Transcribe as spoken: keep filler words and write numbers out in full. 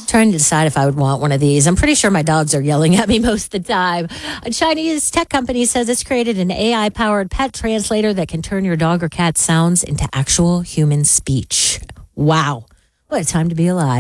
Trying to decide if I would want one of these. I'm pretty sure my dogs are yelling at me most of the time. A Chinese tech company says it's created an A I-powered pet translator that can turn your dog or cat sounds into actual human speech. Wow. What a time to be alive.